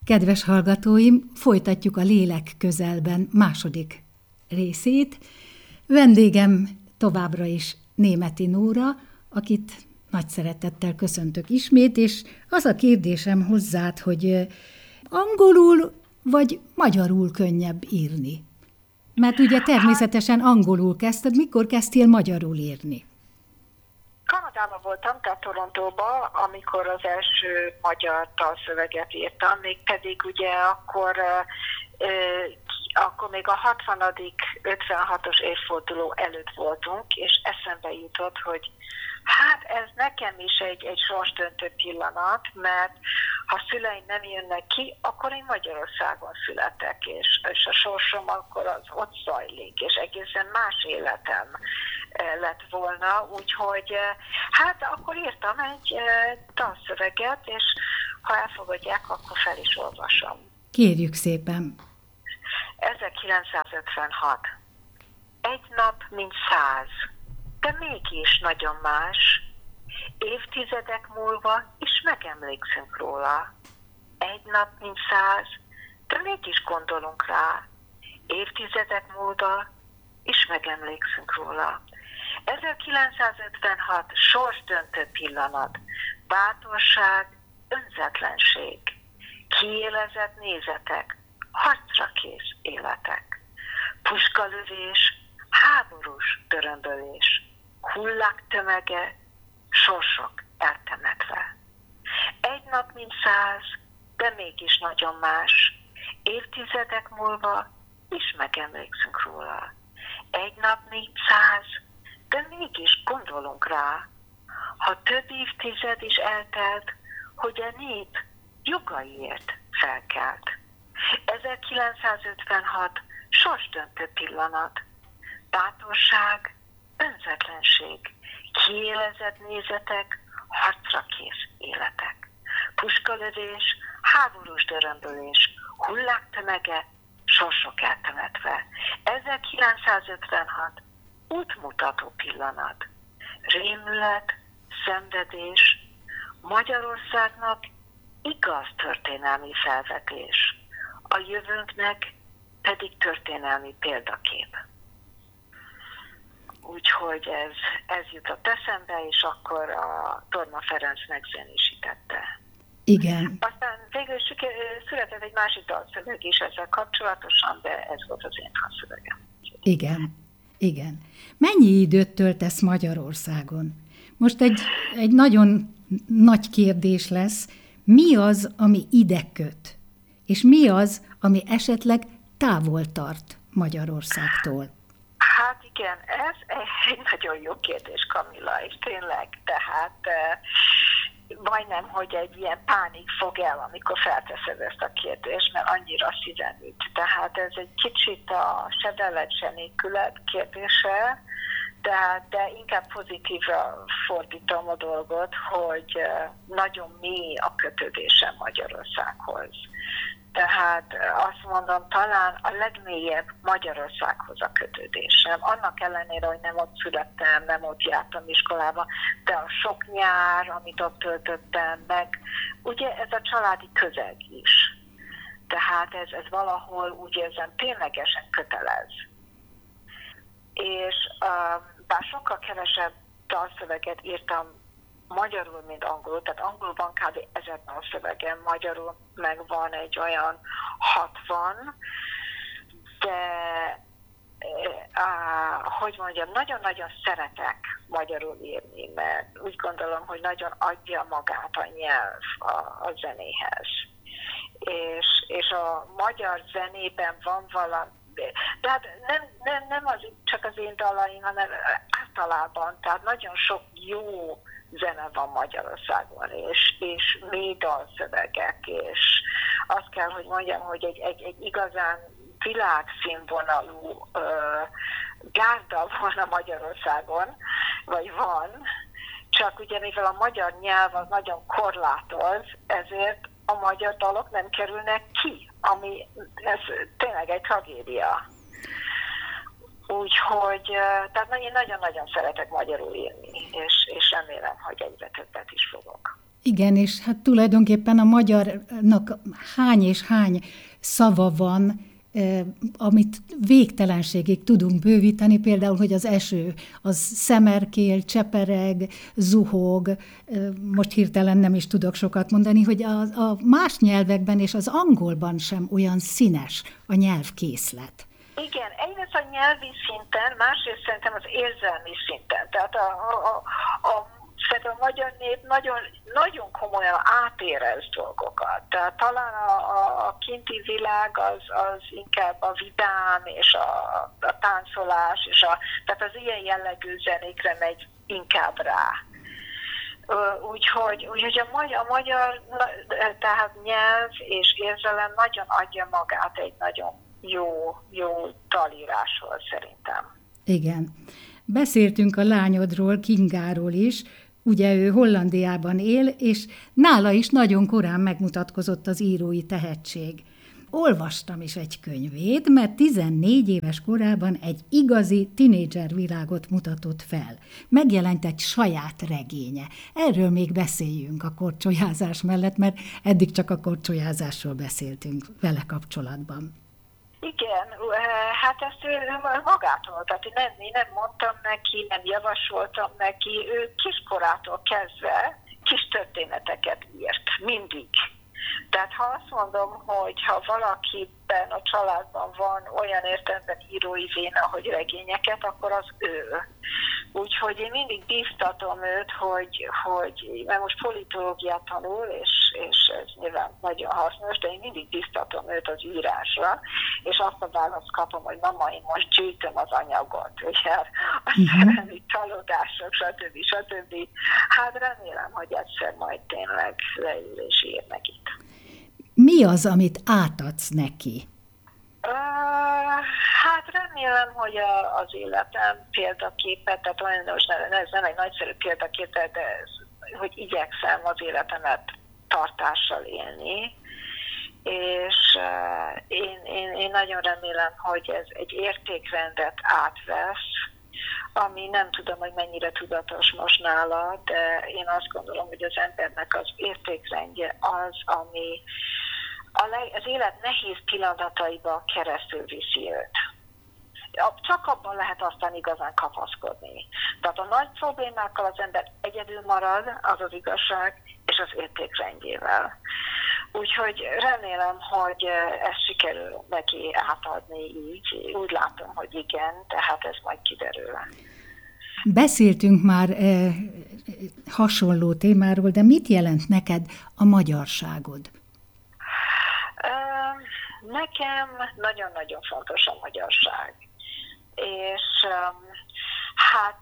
Kedves hallgatóim, folytatjuk a Lélek közelben második részét. Vendégem továbbra is Németi Nóra, akit nagy szeretettel köszöntök ismét, és az a kérdésem hozzád, hogy angolul vagy magyarul könnyebb írni? Mert ugye természetesen angolul kezdted, mikor kezdtél magyarul írni? Kanadában voltam, tehát Torontóban, amikor az első magyar dalszöveget írtam, mégpedig ugye akkor még a 60. 56-os évforduló előtt voltunk, és eszembe jutott, hogy hát ez nekem is egy sorsdöntő pillanat, mert ha szüleim nem jönnek ki, akkor én Magyarországon születek, és a sorsom akkor az ott zajlik, és egészen más életem lett volna, úgyhogy hát akkor írtam egy dalszöveget, és ha elfogadják, akkor fel is olvasom. Kérjük szépen! 1956. Egy nap, mint 100, de mégis nagyon más. Évtizedek múlva is megemlékszünk róla. Egy nap, mint 100, de mégis gondolunk rá. Évtizedek múlva is megemlékszünk róla. 1956 sorsdöntő pillanat, bátorság, önzetlenség, kiélezett nézetek, harcra kész életek, puskalövés, háborús dörömbölés, hullák tömege, sorsok eltemetve. Egy nap, mint 100, de mégis nagyon más, évtizedek múlva is megemlékszünk róla. Egy nap, mint 100, de mégis gondolunk rá, ha több évtized is eltelt, hogy a nép jogaiért felkelt. 1956 sorsdöntő pillanat, bátorság, önzetlenség, kiélezett nézetek, harcra kész életek, puskalövés, háborús dörömbölés, hullák tömege, sorsok eltemetve. 1956 útmutató pillanat, rémület, szenvedés, Magyarországnak igaz történelmi felvetés, a jövőnknek pedig történelmi példakép. Úgyhogy ez jutott eszembe, és akkor a Torma Ferenc megzenésítette. Igen. Aztán végül született egy másik dalszöveg is ezzel kapcsolatosan, de ez volt az én dalszövegem. Igen. Mennyi időt töltesz Magyarországon? Most egy nagyon nagy kérdés lesz, mi az, ami ide köt? És mi az, ami esetleg távol tart Magyarországtól? Hát igen, ez egy nagyon jó kérdés, Kamilla, és tényleg, tehát majdnem, hogy egy ilyen pánik fog el, amikor felteszed ezt a kérdést, mert annyira szíven üt. Tehát ez egy kicsit a sedelet, se nélkület kérdése, de inkább pozitívra fordítom a dolgot, hogy nagyon mély a kötődésem Magyarországhoz. Tehát azt mondom, talán a legmélyebb Magyarországhoz a kötődésem. Annak ellenére, hogy nem ott születtem, nem ott jártam iskolába, de a sok nyár, amit ott töltöttem meg, ugye ez a családi közeg is. Tehát ez valahol úgy érzem ténylegesen kötelez. És bár sokkal kevesebb dalszöveget írtam magyarul, mint angolul, tehát angolban kb. 1000 dalszövegem, magyarul meg van egy olyan 60, de hogy mondjam, nagyon-nagyon szeretek magyarul írni, mert úgy gondolom, hogy nagyon adja magát a nyelv a zenéhez. És a magyar zenében van valami, tehát nem csak az én dalaim, hanem általában, tehát nagyon sok jó zene van Magyarországon, és mély dalszövegek, és azt kell, hogy mondjam, hogy egy igazán világszínvonalú gárda van Magyarországon, vagy van, csak ugye mivel a magyar nyelv az nagyon korlátoz, ezért a magyar dalok nem kerülnek ki, ami ez tényleg egy tragédia. Úgyhogy, tehát én nagyon-nagyon szeretek magyarul írni, és remélem, hogy egyre többet is fogok. Igen, és hát tulajdonképpen a magyarnak hány és hány szava van, amit végtelenségig tudunk bővíteni, például, hogy az eső, az szemerkél, csepereg, zuhog, most hirtelen nem is tudok sokat mondani, hogy a más nyelvekben és az angolban sem olyan színes a nyelvkészlet. Igen, egyrészt a nyelvi szinten, másrészt szerintem az érzelmi szinten. Tehát szerintem a magyar nép nagyon, nagyon komolyan átérez dolgokat. Tehát talán a kinti világ az inkább a vidám és a táncolás, és tehát az ilyen jellegű zenékre megy inkább rá. Úgyhogy a magyar tehát nyelv és érzelem nagyon adja magát egy nagyon jó dalírásról szerintem. Igen. Beszéltünk a lányodról, Kingáról is, ugye ő Hollandiában él, és nála is nagyon korán megmutatkozott az írói tehetség. Olvastam is egy könyvét, mert 14 éves korában egy igazi tinédzser világot mutatott fel. Megjelent egy saját regénye. Erről még beszéljünk a korcsolyázás mellett, mert eddig csak a korcsolyázásról beszéltünk vele kapcsolatban. Igen, hát ezt ő magától, tehát én nem mondtam neki, nem javasoltam neki, ő kiskorától kezdve kis történeteket írt, mindig. Tehát ha azt mondom, hogy ha valakiben a családban van olyan értelemben írói véna, hogy regényeket, akkor az ő. Úgyhogy én mindig bíztatom őt, hogy mert most politológiát tanul, és ez nyilván nagyon hasznos, de én mindig bíztatom őt az írásra, és azt a választ kapom, hogy mama, én most gyűjtöm az anyagot, ugye a szerelmi csalódások, stb. Hát remélem, hogy egyszer majd tényleg leül és ír nekik. Mi az, amit átadsz neki? Hát remélem, hogy az életem példaképet, tehát olyan, ez nem egy nagyszerű példaképet, de hogy igyekszem az életemet tartással élni, és én nagyon remélem, hogy ez egy értékrendet átvesz, ami nem tudom, hogy mennyire tudatos most nála, de én azt gondolom, hogy az embernek az értékrendje az, ami az élet nehéz pillanataiba keresztül viszi őt. Csak abban lehet aztán igazán kapaszkodni. Tehát a nagy problémákkal az ember egyedül marad, az az igazság, és az értékrendjével. Úgyhogy remélem, hogy ezt sikerül neki átadni így. Úgy látom, hogy igen, tehát ez majd kiderül. Beszéltünk már hasonló témáról, de mit jelent neked a magyarságod? Nekem nagyon-nagyon fontos a magyarság. És hát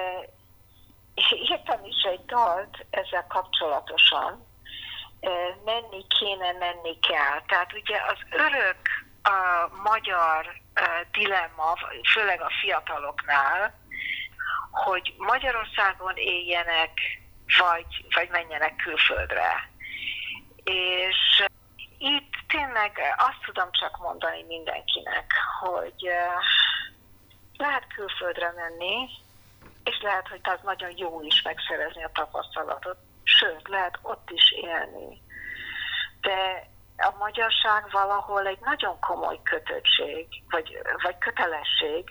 írtam is egy dalt ezzel kapcsolatosan, menni kéne, menni kell. Tehát ugye az örök magyar dilemma, főleg a fiataloknál, hogy Magyarországon éljenek, vagy menjenek külföldre. És itt tényleg azt tudom csak mondani mindenkinek, hogy lehet külföldre menni, és lehet, hogy az nagyon jó is megszerezni a tapasztalatot, sőt, lehet ott is élni. De a magyarság valahol egy nagyon komoly kötöttség, vagy kötelesség,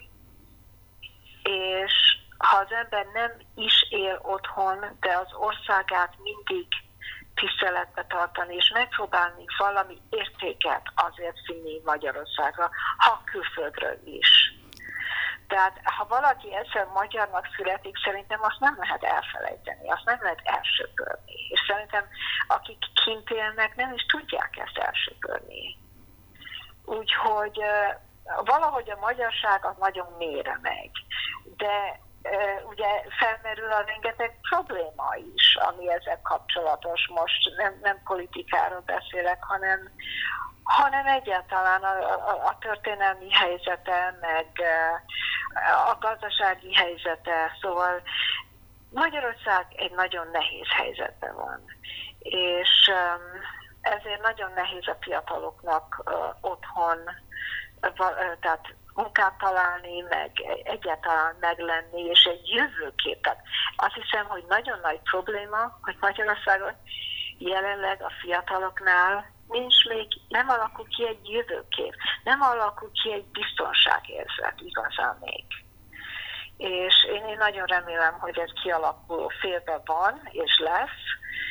és ha az ember nem is él otthon, de az országát mindig tiszteletbe tartani, és megpróbálni valami értéket azért vinni Magyarországra, ha külföldről is. Tehát ha valaki egyszer magyarnak születik, szerintem azt nem lehet elfelejteni, azt nem lehet elsöpörni. És szerintem akik kint élnek, nem is tudják ezt elsöpörni. Úgyhogy valahogy a magyarság az nagyon mélyre megy. De ugye felmerül a rengeteg probléma is, ami ezzel kapcsolatos. Most nem politikáról beszélek, hanem egyáltalán a történelmi helyzete, meg a gazdasági helyzete. Szóval Magyarország egy nagyon nehéz helyzetben van. És ezért nagyon nehéz a fiataloknak otthon, tehát munkát találni, meg egyáltalán meglenni, és egy jövőkép. Tehát azt hiszem, hogy nagyon nagy probléma, hogy Magyarországon jelenleg a fiataloknál nem alakul ki egy jövőkép, nem alakul ki egy biztonságérzet igazán még. És én nagyon remélem, hogy ez kialakuló félben van, és lesz.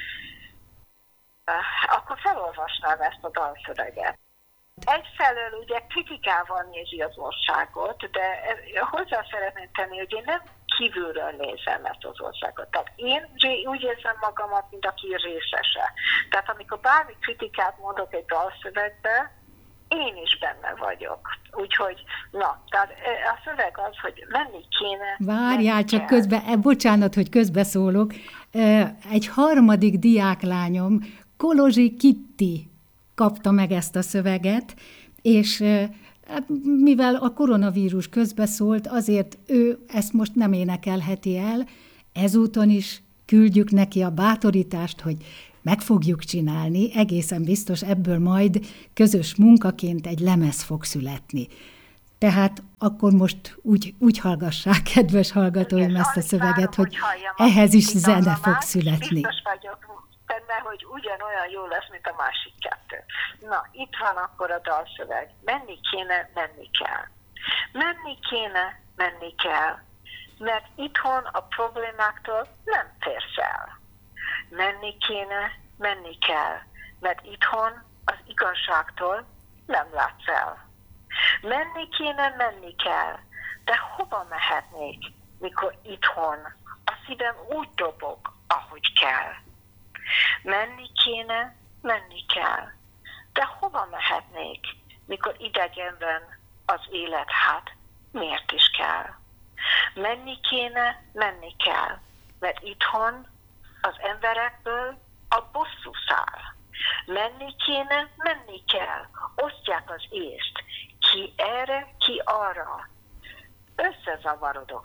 Akkor felolvasnám ezt a dalszöveget. Egyfelől ugye kritikával nézi az országot, de hozzá szeretném tenni, hogy én nem kívülről nézem ezt az országot. Tehát én úgy érzem magamat, mint aki részese. Tehát amikor bármi kritikát mondok egy dalszövegbe, én is benne vagyok. Úgyhogy, tehát a szöveg az, hogy menni kéne. Várjál csak közben, bocsánat, hogy közbeszólok. Egy harmadik diáklányom, Kolozsi Kitti kapta meg ezt a szöveget, és mivel a koronavírus közbeszólt, azért ő ezt most nem énekelheti el, ezúton is küldjük neki a bátorítást, hogy meg fogjuk csinálni, egészen biztos ebből majd közös munkaként egy lemez fog születni. Tehát akkor most úgy hallgassák, kedves hallgatóim, ezt a szöveget, hogy ehhez is zene fog születni. Biztos vagyok benne, hogy ugyanolyan jó lesz, mint a másik kettő. Na, itt van akkor a dalszöveg. Menni kéne, menni kell. Menni kéne, menni kell. Mert itthon a problémáktól nem férsz el. Menni kéne, menni kell. Mert itthon az igazságtól nem látsz el. Menni kéne, menni kell. De hova mehetnék, mikor itthon a szívem úgy dobog, ahogy kell? Menni kéne, menni kell. De hova mehetnék, mikor idegenben az élet miért is kell? Menni kéne, menni kell, mert itthon az emberekből a bosszú száll. Menni kéne, menni kell, osztják az észt, ki erre, ki arra. Összezavarodok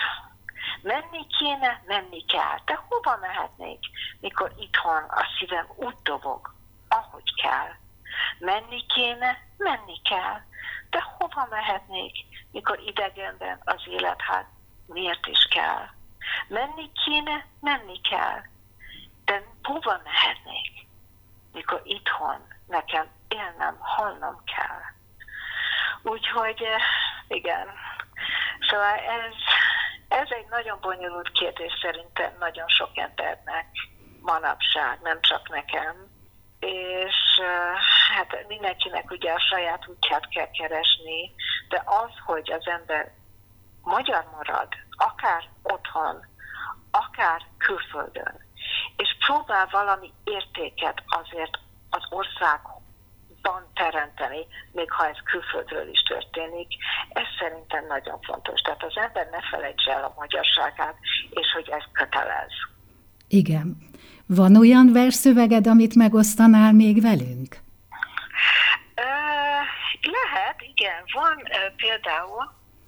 Menni kéne, menni kell, de hova mehetnék, mikor itthon a szívem úgy dobog, ahogy kell? Menni kéne, menni kell, de hova mehetnék, mikor idegenben az élet miért is kell? Menni kéne, menni kell, de hova mehetnék, mikor itthon nekem élnem, halnom kell? Úgyhogy igen, szóval ez egy nagyon bonyolult kérdés szerintem nagyon sok embernek manapság, nem csak nekem. És hát mindenkinek ugye a saját útját kell keresni, de az, hogy az ember magyar marad, akár otthon, akár külföldön, és próbál valami értéket azért az országban teremteni, még ha ez külföldről is történik, ez szerintem nagyon fontos. Tehát az ember ne felejtse el a magyarságát, és hogy ez kötelez. Igen. Van olyan versszöveged, amit megosztanál még velünk? Lehet, igen. Van például,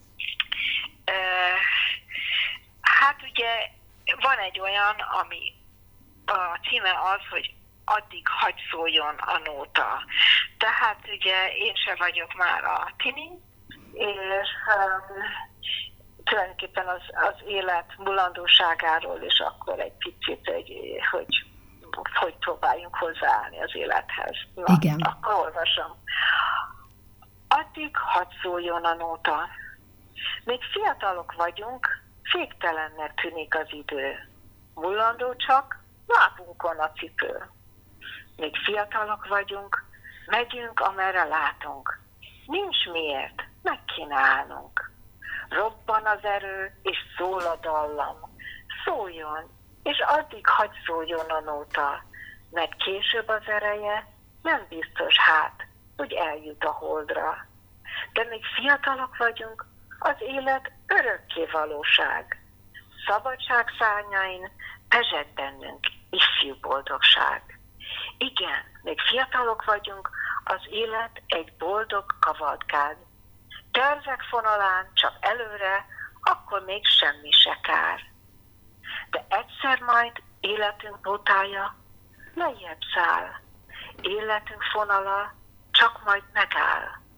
hát ugye van egy olyan, ami a címe az, hogy addig hagy szóljon a nóta. Tehát ugye én se vagyok már a tini, és tulajdonképpen az élet mulandóságáról, és akkor egy picit, hogy próbáljunk hozzáállni az élethez. Na, igen. Akkor olvasom. Addig hadd szóljon a nóta. Még fiatalok vagyunk, féktelennek tűnik az idő. Mullandó csak lábunkon a cipő. Még fiatalok vagyunk, megyünk, amerre látunk. Nincs miért, meg kéne állnunk. Robban az erő, és szól a dallam. Szóljon, és addig hagy szóljon a nóta, mert később az ereje nem biztos hogy eljut a holdra. De még fiatalok vagyunk, az élet örökké valóság. Szabadság szárnyain pezseg bennünk ifjú boldogság. Igen, még fiatalok vagyunk, az élet egy boldog kavalkád. Tervek fonalán csak előre, akkor még semmi se kár. De egyszer majd életünk nótája lejjebb száll. Életünk fonala csak majd megáll.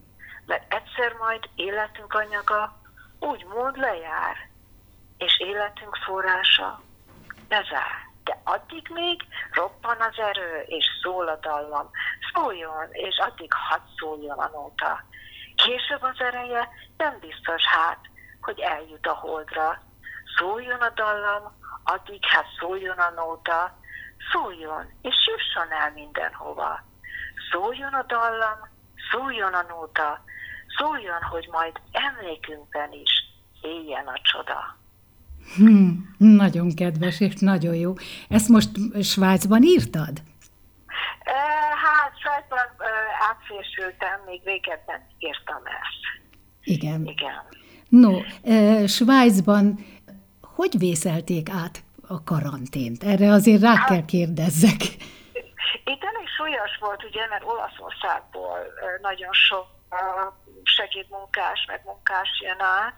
mert egyszer majd életünk anyaga úgymond lejár, és életünk forrása bezár. De addig még roppan az erő, és szól a dallam. Szóljon, és addig hadd szóljon a nóta. Később az ereje nem biztos hát, hogy eljut a holdra. Szóljon a dallam, addig hát szóljon a nóta. Szóljon, és jusson el mindenhova. Szóljon a dallam, szóljon a nóta. Szóljon, hogy majd emlékünkben is éljen a csoda. Nagyon kedves és nagyon jó. Ezt most Svájcban írtad? Hát Svájcban átfésültem, még régebben írtam ezt. Igen. Igen. No, Svájcban hogy vészelték át a karantént? Erre azért rá kell kérdezzek. Itt elég súlyos volt, ugye, mert Olaszországból nagyon sok segédmunkás, meg munkás jön át,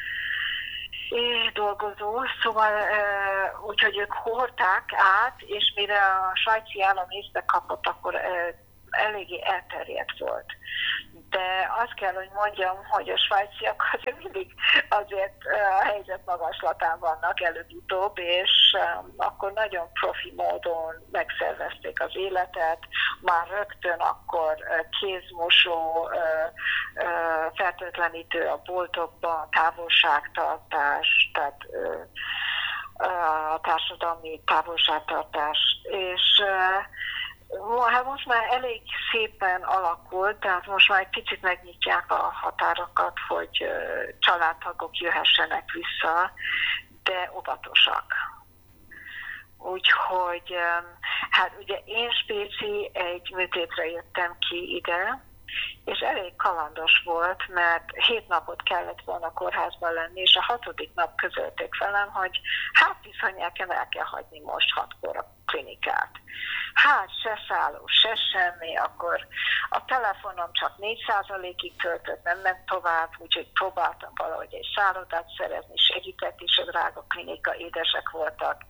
dolgozó, szóval úgyhogy ők hordták át, és mire a svájci állam észbe kapott, akkor eléggé elterjedt volt. De azt kell, hogy mondjam, hogy a svájciak azért mindig azért a helyzet magaslatán vannak előbb-utóbb, és akkor nagyon profi módon megszervezték az életet, már rögtön akkor kézmosó, fertőtlenítő a boltokban, távolságtartás, tehát a társadalmi távolságtartás, és hát most már elég szépen alakult, tehát most már egy picit megnyitják a határokat, hogy családtagok jöhessenek vissza, de óvatosak. Úgyhogy, hát ugye én spéci egy műtétre jöttem ki ide, és elég kalandos volt, mert 7 napot kellett volna kórházban lenni, és a 6. nap közölték velem, hogy hát bizony nekem el kell hagyni most 6-kor a klinikát. Hát se szálló, se semmi, akkor a telefonom csak 4%-ig töltött, nem ment tovább, úgyhogy próbáltam valahogy egy szállodát szerezni, segített is a drága klinika, édesek voltak.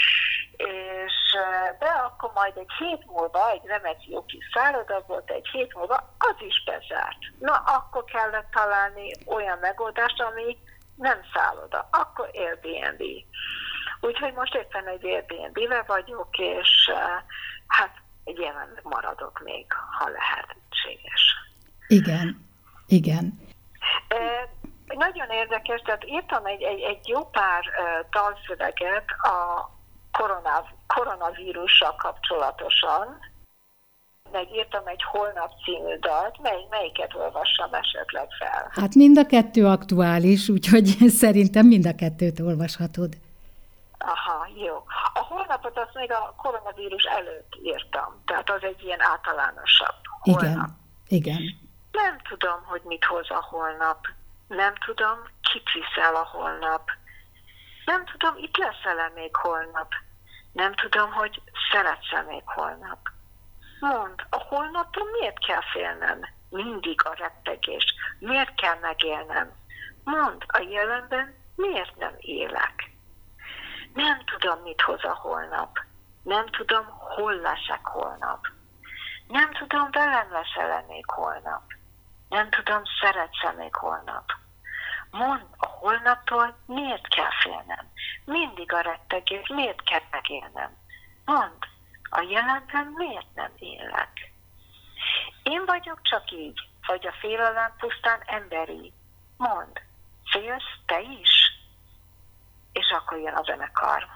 De akkor majd egy hét múlva, egy remek jó kis szálloda volt, egy hét múlva, az is bezárt. Na, akkor kellett találni olyan megoldást, ami nem szálloda, akkor Airbnb. Úgyhogy most éppen egy Airbnb-vel vagyok, és hát jelenleg maradok még, ha lehetséges. Igen, igen. Nagyon érdekes, tehát írtam egy jó pár dalszöveget a koronavírussal kapcsolatosan, megírtam egy Holnap című dalt, melyiket olvassam esetleg fel? Hát mind a kettő aktuális, úgyhogy szerintem mind a kettőt olvashatod. Aha, jó. A Holnapot azt még a koronavírus előtt írtam, tehát az egy ilyen általánosabb holnap. Igen, igen. Nem tudom, hogy mit hoz a holnap. Nem tudom, kit viszel a holnap. Nem tudom, itt leszel-e még holnap. Nem tudom, hogy szeretsz-e még holnap. Mondd, a holnaptól miért kell félnem? Mindig a rettegés. Miért kell megélnem? Mondd, a jelenben miért nem élek? Nem tudom, mit hoz a holnap. Nem tudom, hol leszek holnap. Nem tudom, velem leszel-e még holnap. Nem tudom, szeretsz-e még holnap. Mondd, a holnaptól miért kell félnem? Mindig a rettegés, miért kell megélnem? Mondd, a jelenben miért nem élek? Én vagyok csak így, vagy a félelem pusztán emberi. Mondd, félsz te is? És akkor jön a zenekar.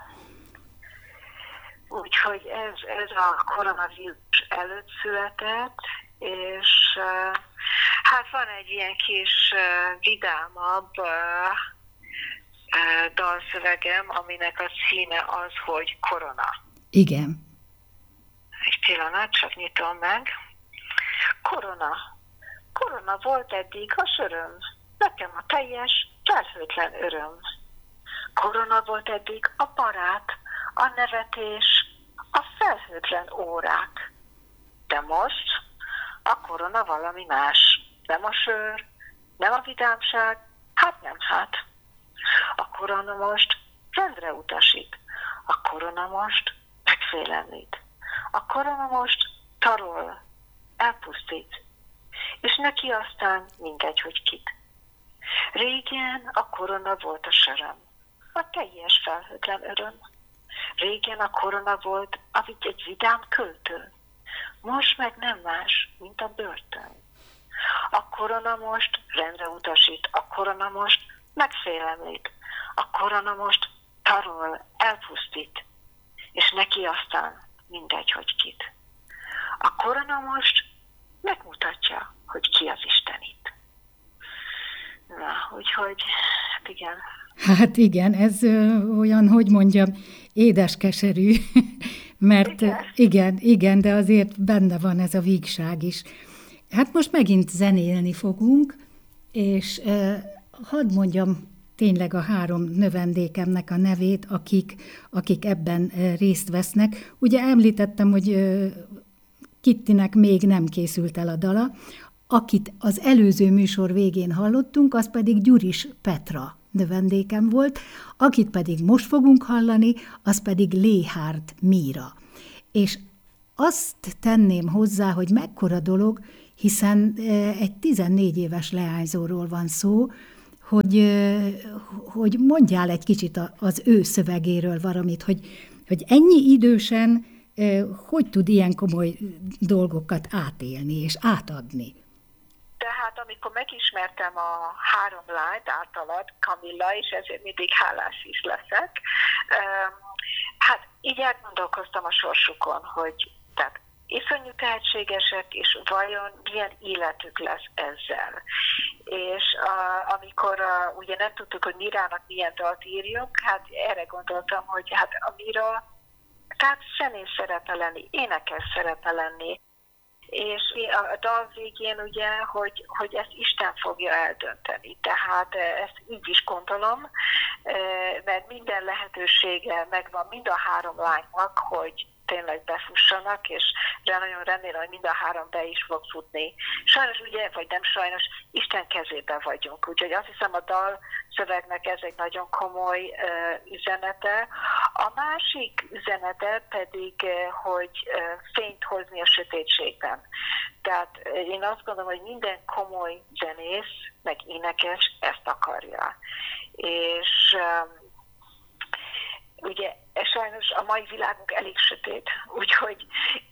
Úgyhogy ez a koronavírus előtt született, és hát van egy ilyen kis vidámabb dalszövegem, aminek a címe az, hogy Korona. Igen. Egy pillanat, csak nyitom meg. Korona. Korona volt eddig a söröm, nekem a teljes, felhőtlen öröm. Korona volt eddig a barát, a nevetés, a felhőtlen órák. De most a korona valami más. Nem a sör, nem a vidámság, hát nem hát. A korona most rendre utasít. A korona most megfélemlít. A korona most tarol, elpusztít. és neki aztán mindegy, hogy kit. Régen a korona volt a söröm, a teljes felhőtlen öröm. Régen a korona volt, amit egy vidám költő. Most meg nem más, mint a börtön. A korona most rendre utasít, a korona most megfélemlít, a korona most tarol, elpusztít, és neki aztán mindegy, hogy kit. A korona most megmutatja, hogy ki az Istenit. Na, úgyhogy, hát igen. Hát igen, ez olyan, hogy mondjam, édeskeserű, mert igen, de azért benne van ez a vígság is. Hát most megint zenélni fogunk, és hadd mondjam tényleg a 3 növendékemnek a nevét, akik ebben részt vesznek. Ugye említettem, hogy Kittinek még nem készült el a dala, akit az előző műsor végén hallottunk, az pedig Gyuris Petra növendékem volt, akit pedig most fogunk hallani, az pedig Léhárd Míra. És azt tenném hozzá, hogy mekkora dolog, hiszen egy 14 éves leányzóról van szó, hogy mondjál egy kicsit az ő szövegéről valamit, hogy ennyi idősen hogy tud ilyen komoly dolgokat átélni és átadni. Tehát amikor megismertem a 3 lányt általad, Kamilla, és ezért mindig hálás is leszek, hát így elgondolkoztam a sorsukon, hogy tehát iszonyú tehetségesek, és vajon milyen életük lesz ezzel. És amikor ugye nem tudtuk, hogy Mírának milyen dalt írjunk, hát erre gondoltam, hogy hát a Míra, tehát zenész szeretne lenni, énekes szeretne lenni, és a dal végén ugye, hogy ezt Isten fogja eldönteni. Tehát ezt így is gondolom, mert minden lehetősége megvan mind a 3 lánynak, hogy tényleg befussanak, és nagyon remélem, hogy mind a 3 be is fog futni. Sajnos ugye, vagy nem sajnos, Isten kezében vagyunk. Úgyhogy azt hiszem a dal szövegnek ez egy nagyon komoly üzenete. A másik üzenete pedig, hogy fényt hozni a sötétségben. Tehát én azt gondolom, hogy minden komoly zenész, meg énekes ezt akarja. És ugye sajnos a mai világunk elég sötét, úgyhogy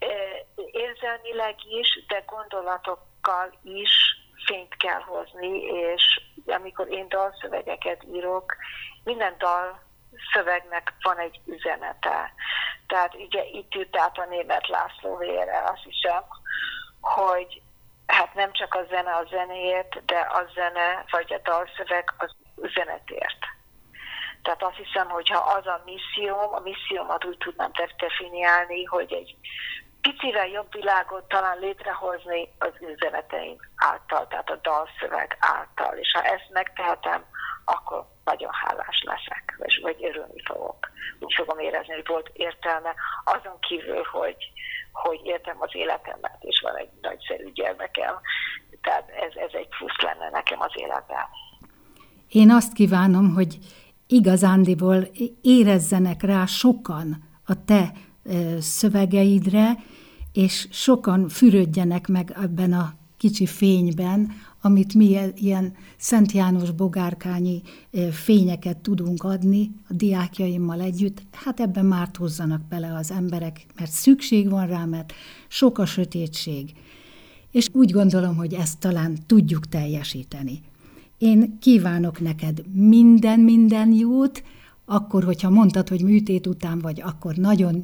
érzelmileg is, de gondolatokkal is fényt kell hozni, és amikor én dalszövegeket írok, minden dalszövegnek van egy üzenete. Tehát ugye itt jut át a Németh László vére, azt hiszem, hogy hát nem csak a zene a zenéért, de a zene vagy a dalszöveg az üzenetért. Tehát azt hiszem, hogy ha az a missziómat úgy tudnám definiálni, hogy egy picivel jobb világot talán létrehozni az üzeneteim által, tehát a dalszöveg által. És ha ezt megtehetem, akkor nagyon hálás leszek, vagy örülni fogok. Úgy fogom érezni, hogy volt értelme, azon kívül, hogy értem az életemet, és van egy nagyszerű gyermekem. Tehát ez egy plusz lenne nekem az életben. Én azt kívánom, hogy igazándiból érezzenek rá sokan a te szövegeidre, és sokan fürödjenek meg ebben a kicsi fényben, amit mi ilyen Szent János bogárkányi fényeket tudunk adni a diákjaimmal együtt. Hát ebben már hozzanak bele az emberek, mert szükség van rá, mert sok a sötétség. És úgy gondolom, hogy ezt talán tudjuk teljesíteni. Én kívánok neked minden jót, akkor, hogyha mondtad, hogy műtét után vagy, akkor nagyon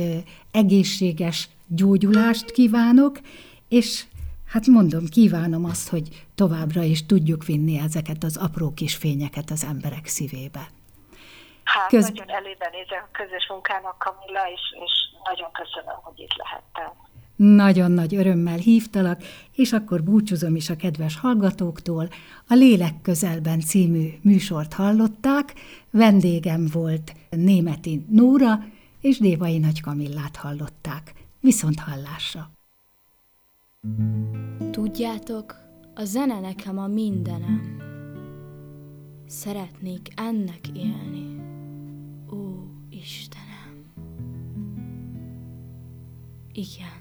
egészséges gyógyulást kívánok, és hát mondom, kívánom azt, hogy továbbra is tudjuk vinni ezeket az apró kis fényeket az emberek szívébe. Hát nagyon elébe nézek a közös munkának, Kamilla, és nagyon köszönöm, hogy itt lehettem. Nagyon nagy örömmel hívtalak, és akkor búcsúzom is a kedves hallgatóktól. A Lélek közelben című műsort hallották, vendégem volt Németi Nóra, és Dévai Nagy Kamillát hallották. Viszont hallásra! Tudjátok, a zene nekem a mindenem. Szeretnék ennek élni. Ó, Istenem! Igen.